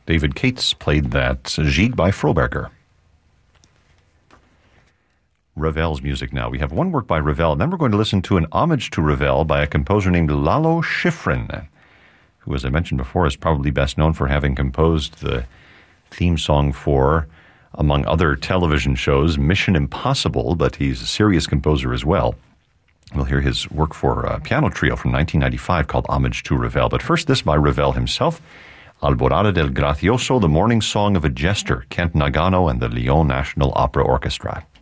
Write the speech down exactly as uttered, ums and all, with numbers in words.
David Cates played that Gigue by Froberger. Ravel's music now. We have one work by Ravel, and then we're going to listen to an homage to Ravel by a composer named Lalo Schifrin, who, as I mentioned before, is probably best known for having composed the theme song for, among other television shows, Mission Impossible, but he's a serious composer as well. We'll hear his work for a piano trio from nineteen ninety-five called Homage to Ravel. But first, this by Ravel himself, Alborada del Gracioso, the morning song of a jester, Kent Nagano and the Lyon National Opera Orchestra.